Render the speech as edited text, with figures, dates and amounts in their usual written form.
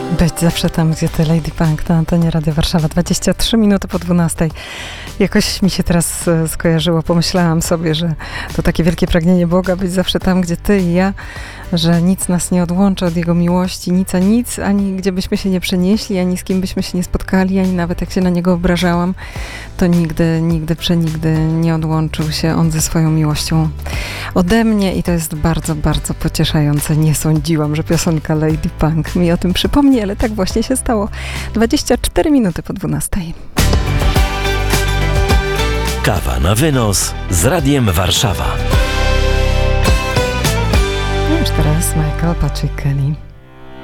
Być zawsze tam, gdzie ty, Lady Punk, na antenie Radia Warszawa, 23 minuty po 12. Jakoś mi się teraz skojarzyło, pomyślałam sobie, że to takie wielkie pragnienie Boga, być zawsze tam, gdzie ty i ja, że nic nas nie odłączy od Jego miłości, nic a nic, ani gdzie byśmy się nie przenieśli, ani z kim byśmy się nie spotkali, ani nawet jak się na Niego obrażałam, to nigdy, przenigdy nie odłączył się On ze swoją miłością ode mnie i to jest bardzo, bardzo pocieszające. Nie sądziłam, że piosenka Lady Punk mi o tym przypomni, ale tak właśnie się stało. 24 minuty po 12. Kawa na wynos z Radiem Warszawa. Już teraz Michael Patrick Kelly.